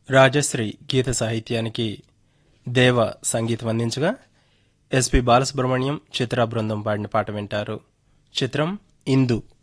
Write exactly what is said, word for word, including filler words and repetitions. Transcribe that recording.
రాజశ్రీ గీత సాహిత్యానికి దేవ సంగీతం అందించగా ఎస్పి బాలసుబ్రహ్మణ్యం చిత్రా బృందం పాడిన పాట వింటారు. చిత్రం ఇందు.